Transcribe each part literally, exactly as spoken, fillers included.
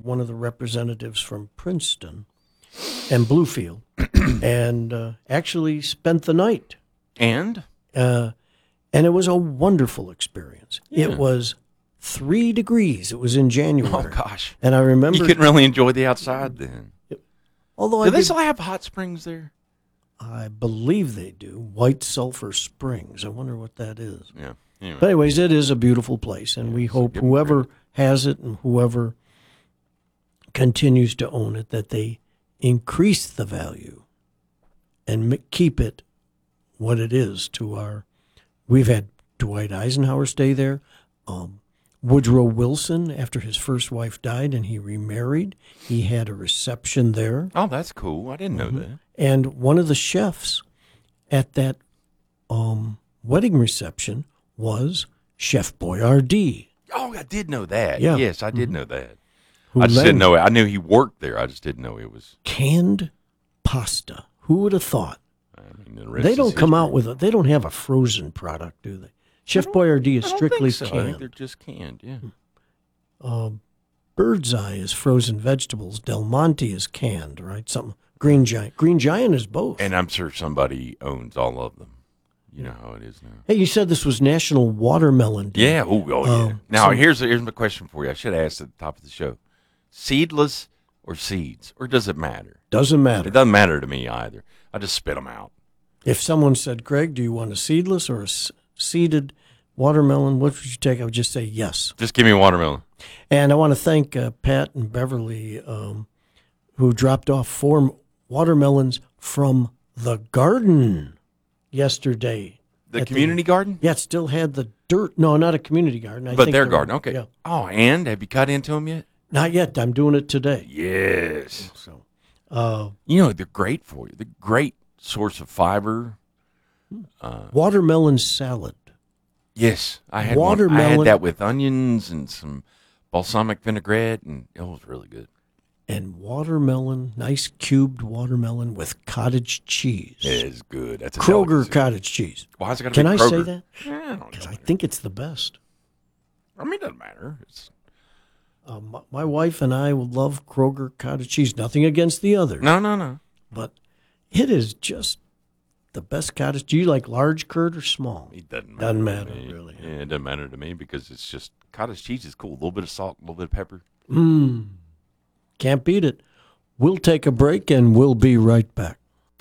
one of the representatives from Princeton and Bluefield, and uh, actually spent the night. And? Uh, and it was a wonderful experience. Yeah. It was three degrees. It was in January. Oh, gosh. And I remember... You couldn't really enjoy the outside then. Although Do I they did, still have hot springs there? I believe they do. White Sulphur Springs. I wonder what that is. Yeah. Anyway. But anyways, it is a beautiful place, and Yeah, we so hope give 'em whoever credit. has it and whoever continues to own it, that they increase the value and m- keep it what it is to our... We've had Dwight Eisenhower stay there. Um, Woodrow Wilson, after his first wife died and he remarried, he had a reception there. Oh, that's cool. I didn't know Mm-hmm. that. And one of the chefs at that um, wedding reception was Chef Boyardee. Oh, I did know that. Yeah. Yes, I did Mm-hmm. know that. Who I just led didn't know it. I knew he worked there. I just didn't know it was. canned pasta. Who would have thought? I mean, the rest They is don't come history. out with a, they don't have a frozen product, do they? Chef Boyardee is I don't strictly think so. I think canned. they're just canned. Yeah. Um, Bird's Eye is frozen vegetables. Del Monte is canned, right? Something Green Giant. Green Giant is both. And I'm sure somebody owns all of them. You know how it is now. Hey, you said this was National Watermelon Day. Yeah. Oh, oh yeah. Um, Now so- here's here's my question for you. I should have asked at the top of the show: seedless or seeds, or does it matter? Doesn't matter. It doesn't matter to me either. I just spit them out. If someone said, Greg, do you want a seedless or a s- seeded watermelon? What would you take? I would just say yes. Just give me a watermelon. And I want to thank uh, Pat and Beverly, um, who dropped off four watermelons from the garden yesterday. The At community garden? Yeah, it still had the dirt. No, not a community garden. I But think their they're- garden. Okay. Yeah. Oh, and have you cut into them yet? Not yet. I'm doing it today. Yes. So, uh, You know, they're great for you. They're great source of fiber. Uh, watermelon salad. yes. I had one. I Watermelon- had that with onions and some balsamic vinaigrette, and it was really good. And watermelon, nice cubed watermelon with cottage cheese. It is good. That's a Kroger delicacy. cottage cheese. Why is it got to Can be I Kroger? say that? Yeah, I don't Because know. I think it's the best. I mean, it doesn't matter. It's, Uh, my, my wife and I will love Kroger cottage cheese. Nothing against the others. no, no, no. But it is just the best cottage. Do you like large curd or small? It doesn't matter. Doesn't to matter, me. really. Yeah, it doesn't matter to me because it's just cottage cheese is cool. A little bit of salt, a little bit of pepper. Mmm. Can't beat it. We'll take a break and we'll be right back.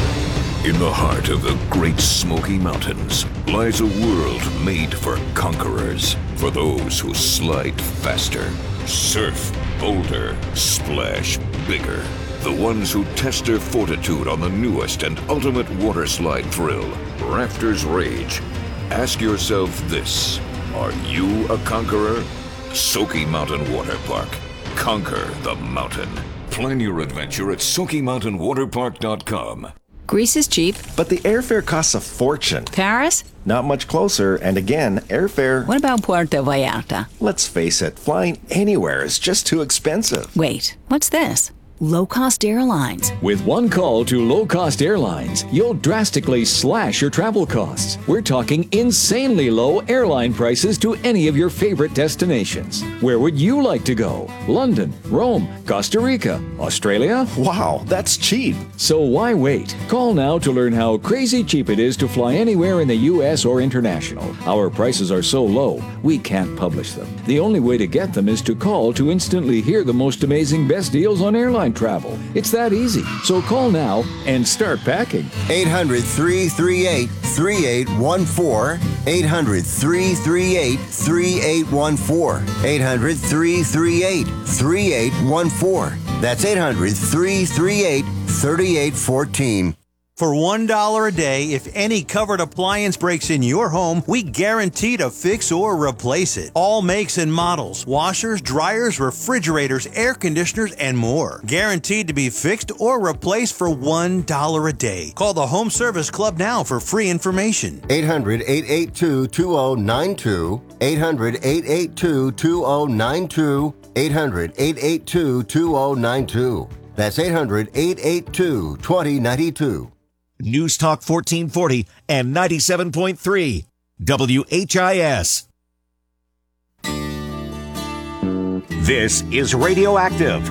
In the heart of the Great Smoky Mountains lies a world made for conquerors, for those who slide faster, surf bolder, splash bigger. The ones who test their fortitude on the newest and ultimate water slide thrill, Rafters Rage. Ask yourself this: are you a conqueror? Soaky Mountain Water Park. Conquer the mountain. Plan your adventure at Soaky Mountain Water Park dot com. Greece is cheap. But the airfare costs a fortune. Paris? Not much closer, and again, airfare... What about Puerto Vallarta? Let's face it, flying anywhere is just too expensive. Wait, what's this? Low-cost airlines. With one call to low-cost airlines, you'll drastically slash your travel costs. We're talking insanely low airline prices to any of your favorite destinations. Where would you like to go? London, Rome, Costa Rica, Australia? Wow, that's cheap. So why wait? Call now to learn how crazy cheap it is to fly anywhere in the U S or international. Our prices are so low, we can't publish them. The only way to get them is to call to instantly hear the most amazing best deals on airline travel. It's that easy. So call now and start packing. eight hundred, three three eight, three eight one four. eight hundred, three three eight, three eight one four. eight hundred, three three eight, three eight one four. That's eight hundred, three three eight, three eight one four. For one dollar a day, if any covered appliance breaks in your home, we guarantee to fix or replace it. All makes and models, washers, dryers, refrigerators, air conditioners, and more. Guaranteed to be fixed or replaced for one dollar a day. Call the Home Service Club now for free information. eight hundred, eight eight two, two zero nine two. eight hundred, eight eight two, two zero nine two. eight hundred, eight eight two, two zero nine two. That's eight hundred, eight eight two, two zero nine two. News Talk fourteen forty and ninety-seven point three W H I S. This is Radioactive,